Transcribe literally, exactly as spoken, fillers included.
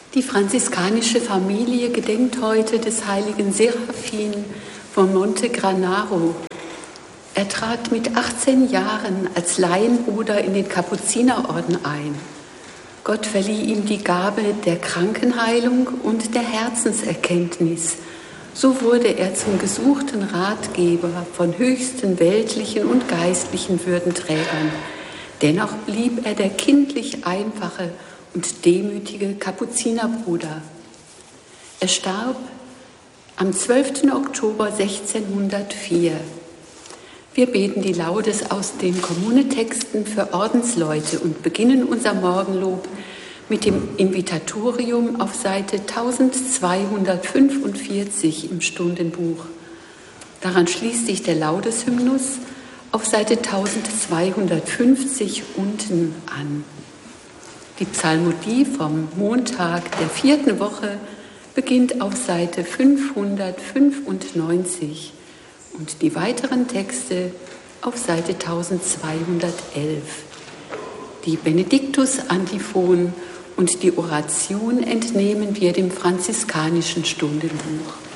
Die franziskanische Familie gedenkt heute des heiligen Seraphin von Monte Granaro. Er trat mit achtzehn Jahren als Laienbruder in den Kapuzinerorden ein. Gott verlieh ihm die Gabe der Krankenheilung und der Herzenserkenntnis. So wurde er zum gesuchten Ratgeber von höchsten weltlichen und geistlichen Würdenträgern. Dennoch blieb er der kindlich einfache und demütige Kapuzinerbruder. Er starb am zwölften Oktober sechzehnhundertvier. Wir beten die Laudes aus den Kommunetexten für Ordensleute und beginnen unser Morgenlob mit dem Invitatorium auf Seite eintausendzweihundertfünfundvierzig im Stundenbuch. Daran schließt sich der Laudeshymnus auf Seite eintausendzweihundertfünfzig unten an. Die Psalmodie vom Montag der vierten Woche beginnt auf Seite fünfhundertfünfundneunzig und die weiteren Texte auf Seite eintausendzweihundertelf. Die Benediktus-Antiphon und die Oration entnehmen wir dem franziskanischen Stundenbuch.